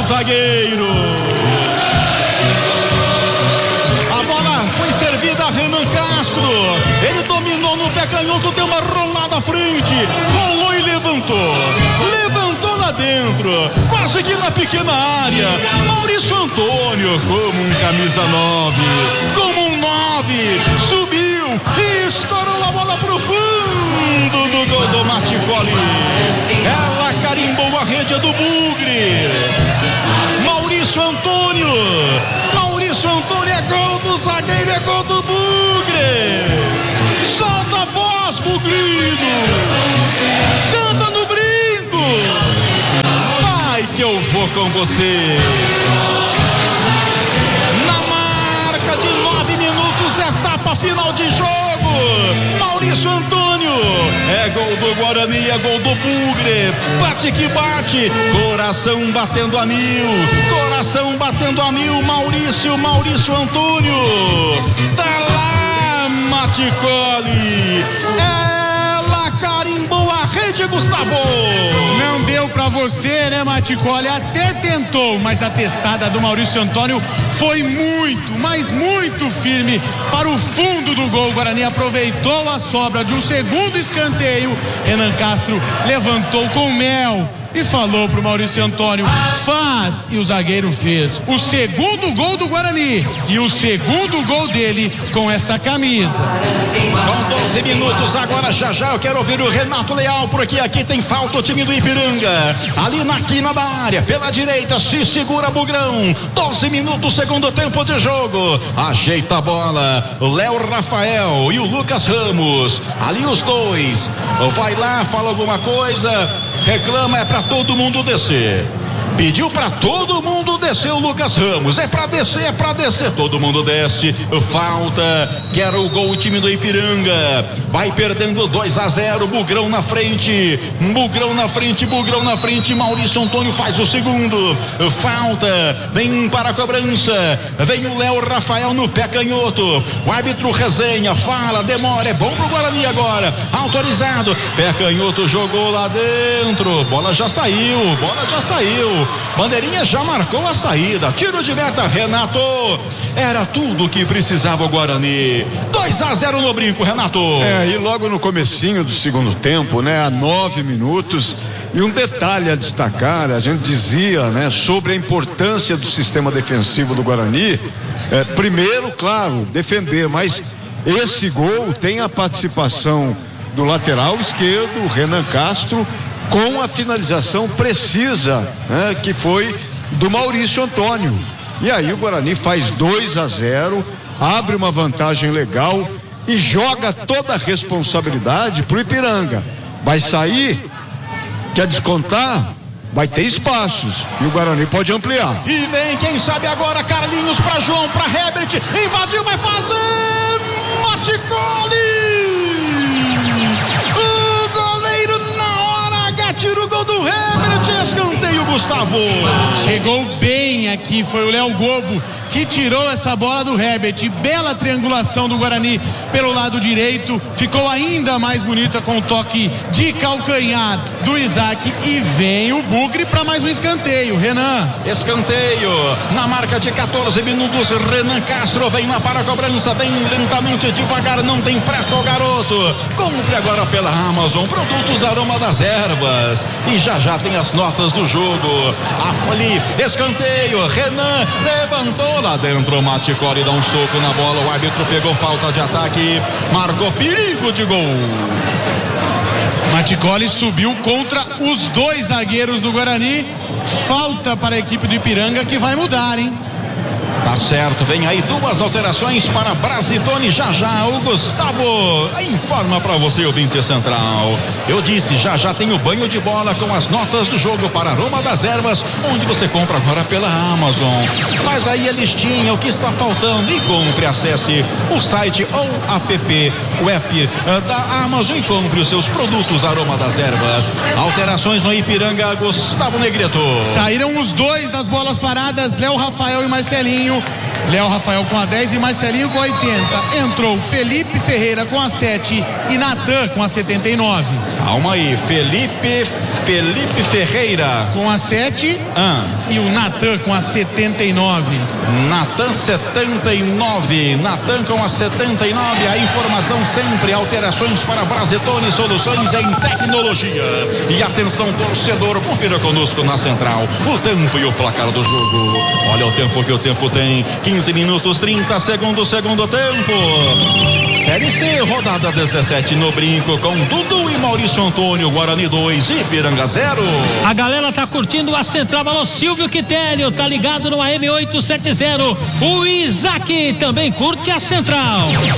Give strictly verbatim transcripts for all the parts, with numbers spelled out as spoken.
zagueiro. A bola foi servida a Renan Castro. Ele dominou no pé canhoto, deu uma rolada à frente, rolou e levantou. Levantou lá dentro, quase que na pequena área. Maurício Antônio, como um camisa nove, como um nove, subiu e estourou a bola pro fundo do gol do Maticoli. Ela carimbou a rede do Bugre. Maurício Antônio, Maurício Antônio é gol do zagueiro, é gol do Bugre. Solta a voz, Bugrido, canta no brinco, vai que eu vou com você. Na marca de nove minutos, etapa final de jogo, Maurício Antônio, é gol do Guarani, é gol do Bugre, bate que bate, coração batendo a mil, coração batendo a mil, Maurício, Maurício Antônio, tá lá, Maticoli, ela carimbou a rede, Gustavo. Não deu pra você, né, Maticoli? Até tentou, mas a testada do Maurício Antônio foi muito, mas muito firme para o fundo do gol. O Guarani aproveitou a sobra de um segundo escanteio. Renan Castro levantou com mel e falou pro Maurício Antônio: faz, e o zagueiro fez. O segundo gol do Guarani e o segundo gol dele com essa camisa. Com doze minutos agora, já já eu quero ouvir o Renato Leal, porque aqui tem falta o time do Ipiranga, ali na quina da área, pela direita, se segura Bugrão. doze minutos, segundo tempo de jogo, ajeita a bola o Léo Rafael e o Lucas Ramos, ali os dois, vai lá, fala alguma coisa, reclama, é pra todo mundo descer. Pediu pra todo mundo descer o Lucas Ramos. É pra descer, é pra descer. Todo mundo desce. Falta. Quer o gol o time do Ipiranga. Vai perdendo dois a zero. Bugrão na frente. Bugrão na frente. Bugrão na frente. Maurício Antônio faz o segundo. Falta. Vem para a cobrança. Vem o Léo Rafael no pé canhoto. O árbitro resenha. Fala. Demora. É bom pro Guarani agora. Autorizado. Pé canhoto jogou lá dentro. Bola já saiu. Bola já saiu. Bandeirinha já marcou a saída. Tiro de meta, Renato. Era tudo que precisava o Guarani. dois a zero no brinco, Renato. É, e logo no comecinho do segundo tempo, né, a nove minutos, e um detalhe a destacar, a gente dizia, né, sobre a importância do sistema defensivo do Guarani. É, primeiro, claro, defender, mas esse gol tem a participação do lateral esquerdo, Renan Castro, com a finalização precisa, né, que foi do Maurício Antônio. E aí o Guarani faz dois a zero, abre uma vantagem legal e joga toda a responsabilidade pro Ipiranga. Vai sair, quer descontar, vai ter espaços e o Guarani pode ampliar. E vem, quem sabe agora, Carlinhos para João, para Herbert, invadiu, vai fazer, Maticoli! Tira o gol do Herbert, escanteio, Gustavo. Chegou bem aqui, foi o Léo Gobo que tirou essa bola do Herbert. Bela triangulação do Guarani pelo lado direito, ficou ainda mais bonita com o toque de calcanhar do Isaac. E vem o Bugre para mais um escanteio, Renan. Escanteio, na marca de catorze minutos, Renan Castro vem lá para a cobrança, vem lentamente, devagar, não tem pressa o garoto. Compre agora pela Amazon, produtos Aroma das Ervas. E já já tem as notas do jogo. Ali, escanteio, Renan levantou lá dentro, o Maticoli dá um soco na bola, o árbitro pegou falta de ataque, marcou perigo de gol. Maticoli subiu contra os dois zagueiros do Guarani. Falta para a equipe do Ipiranga, que vai mudar, hein? Tá certo, vem aí duas alterações para Brasitone. Já já o Gustavo informa para você, ouvinte central. Eu disse, já já tem o banho de bola com as notas do jogo para Aroma das Ervas, onde você compra agora pela Amazon. Faz aí a listinha, o que está faltando e compre. Acesse o site ou app, o app da Amazon e compre os seus produtos Aroma das Ervas. Alterações no Ipiranga, Gustavo Negreto. Saíram os dois das bolas paradas, Léo Rafael e Marcelinho. Léo Rafael com a dez e Marcelinho com a oitenta. Entrou Felipe Ferreira com a sete e Natan com a setenta e nove. Calma aí, Felipe Felipe Ferreira com a sete ah. e o Natan com a setenta e nove. Natan setenta e nove. Natan com a setenta e nove. A informação sempre, alterações para Brasetone Soluções em Tecnologia. E atenção, torcedor, confira conosco na central o tempo e o placar do jogo. Olha o tempo que o tempo tem. quinze minutos, trinta segundos, segundo tempo. Série C, rodada dezessete no Brinco, com Dudu e Maurício Antônio. Guarani dois, Ipiranga zero. A galera tá curtindo a central. Alô, Silvio Quitélio, tá ligado no A M oitocentos e setenta. O Isaac também curte a central.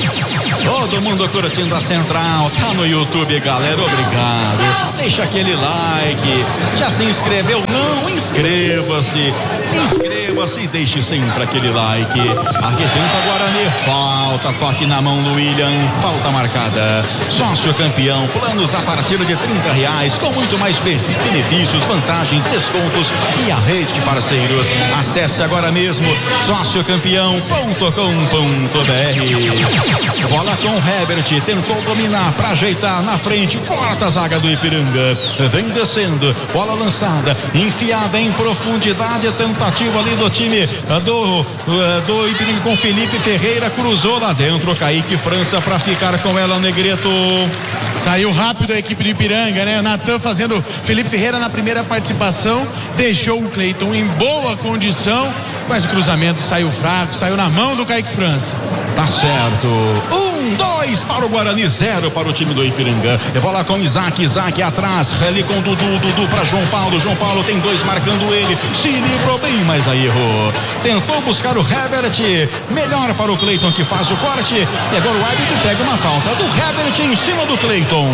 Todo mundo curtindo a central. Tá no YouTube, galera. Obrigado. Deixa aquele like. Já se inscreveu? Não? Inscreva-se. Inscreva-se e deixe sempre aquele like. Aqui tenta Guarani. Falta. Toque na mão do William. Falta marcada. Sócio campeão. Planos a partir de trinta reais. Com muito mais benefícios, vantagens, descontos e a rede de parceiros. Acesse agora mesmo sócio campeão ponto com ponto b r. Bola com Herbert, tentou dominar para ajeitar na frente, corta a zaga do Ipiranga, vem descendo, bola lançada, enfiada em profundidade, tentativa ali do time do, do Ipiranga com Felipe Ferreira, cruzou lá dentro, Kaique França para ficar com ela, Negreto. Saiu rápido a equipe do Ipiranga, né? Natan fazendo Felipe Ferreira na primeira participação, deixou o Cleiton em boa condição, mas o cruzamento saiu fraco, saiu na mão do Kaique França. Tá certo. Um, dois para o Guarani, zero para o time do Ipiranga. É bola com Isaac, Isaac atrás, ali com Dudu, Dudu para João Paulo. João Paulo tem dois marcando ele, se livrou bem, mas aí errou. Tentou buscar o Herbert, melhor para o Cleiton que faz o corte. E agora o árbitro pega uma falta do Herbert em cima do Cleiton.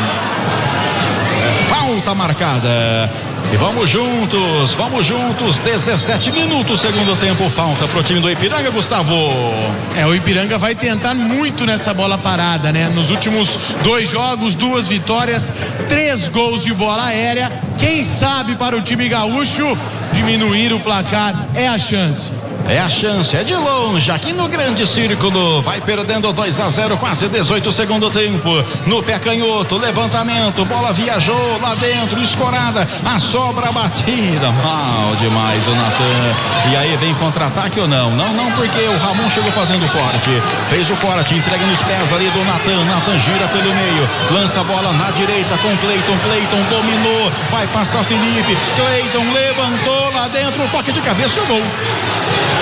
Falta marcada. E vamos juntos, vamos juntos, dezessete minutos, segundo tempo, falta pro time do Ipiranga, Gustavo. É, o Ipiranga vai tentar muito nessa bola parada, né? Nos últimos dois jogos, duas vitórias, três gols de bola aérea. Quem sabe para o time gaúcho diminuir o placar é a chance. É a chance, é de longe, aqui no grande círculo, vai perdendo dois a zero, quase dezoito segundo tempo, no pé canhoto, levantamento, bola viajou lá dentro, escorada, a sobra batida, mal demais o Natan, e aí vem contra-ataque ou não? Não, não, porque o Ramon chegou fazendo o corte, fez o corte, entrega nos pés ali do Natan, Natan gira pelo meio, lança a bola na direita com Cleiton, Cleiton dominou, vai passar Felipe, Cleiton levantou lá dentro, toque de cabeça e o gol.